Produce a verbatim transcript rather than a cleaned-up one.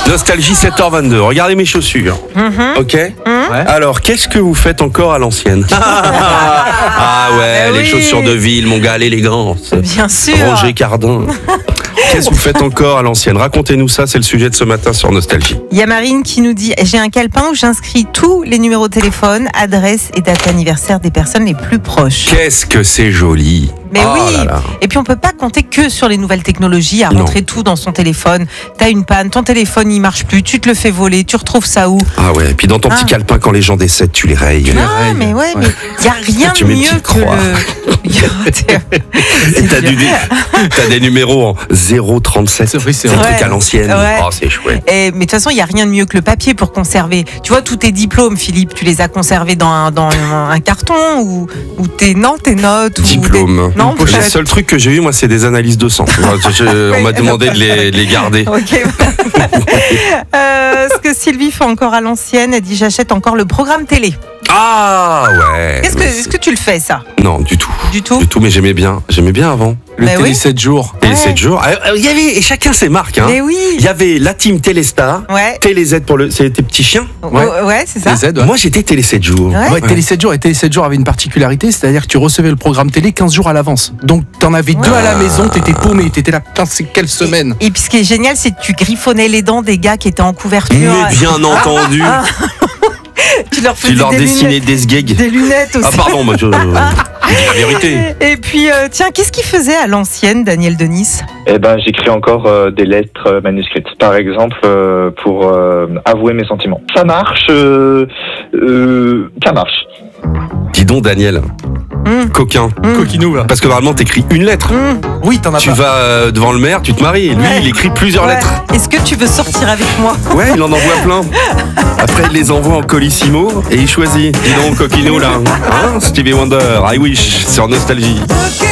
Nostalgie sept heures vingt-deux. Regardez mes chaussures. Mm-hmm. Ok. Mm-hmm. Ouais. Alors, qu'est-ce que vous faites encore à l'ancienne? Ah ouais, Bah les oui. chaussures de ville, mon gars, l'élégance. Bien sûr. Roger Cardin. Qu'est-ce que vous faites encore à l'ancienne? Racontez-nous ça, c'est le sujet de ce matin sur Nostalgie. Il y a Marine qui nous dit « J'ai un calepin où j'inscris tous les numéros de téléphone, adresse et date d'anniversaire des personnes les plus proches. Qu'est-ce que c'est joli. » Mais Oh oui, là là. et puis on peut pas compter que sur les nouvelles technologies à Non. rentrer tout dans son téléphone. T'as une panne, ton téléphone il marche plus, tu te le fais voler, tu retrouves ça où? Ah ouais, et puis dans ton Ah. petit calepin, quand les gens décèdent, tu les rayes. Ah rayes. mais ouais, Ouais. mais il y a rien Tu de mets une mieux petite que croix. le. Et t'as, dur. du, t'as des numéros en zéro trente-sept. C'est vrai, c'est Des vrai. trucs Ouais. à l'ancienne. Ouais. Oh, c'est chouette. Et, mais de toute façon, il n'y a rien de mieux que le papier pour conserver. Tu vois, tous tes diplômes, Philippe, tu les as conservés dans un, dans un, un carton ou, ou tes, non, tes notes ou Diplôme. Des... Non, Le peut-être. seul truc que j'ai eu, moi, c'est des analyses de sang. Je- je- on m'a demandé de les, de les garder. Ok. euh, ce que Sylvie fait encore à l'ancienne, elle dit j'achète encore le programme télé. Ah ouais. Est-ce que, mais est-ce que tu le fais ça? c'est- Non, du tout. Du tout? Du tout, mais j'aimais bien. J'aimais bien avant. Le Bah télé oui. sept jours. Et Ouais. sept jours. Ah, euh, Il y avait, et chacun ses marques. Hein. Mais oui. Il y avait la team Téléstar, Ouais. Télé Z pour le. C'était petits chiens. Ouais. Ouais, ouais, c'est ça. Les Z, ouais. Moi, j'étais Télé sept jours. Ouais. Ouais, Télé sept jours et Télé sept jours avait une particularité, c'est-à-dire que tu recevais le programme télé quinze jours à l'avance. Donc t'en avais deux à la maison, t'étais paumé, t'étais là, putain, c'est quelle semaine? Et puis ce qui est génial, c'est que tu griffonnais les dents des gars qui étaient en couverture. Mais bien entendu. Tu leur faisais Tu leur des dessinais lunettes, des sgegs. des lunettes aussi. Ah pardon, moi je, je dis la vérité. Et puis, euh, tiens, qu'est-ce qu'il faisait à l'ancienne, Daniel Denis? Eh ben, j'écris encore euh, des lettres euh, manuscrites. Par exemple, euh, pour euh, avouer mes sentiments. Ça marche. Euh, euh, ça marche. Dis donc Daniel, Mmh. coquin. Mmh. Coquinou là. Parce que normalement t'écris une lettre. Mmh. Oui, t'en as Tu pas. vas euh, devant le maire, tu te maries. Lui, Ouais. il écrit plusieurs Ouais. lettres. Est-ce que tu veux sortir avec moi? Ouais, il en envoie plein. Après, il les envoie en colissimo et il choisit. Dis donc, coquinou là. Hein, Stevie Wonder, I Wish, sur Nostalgie.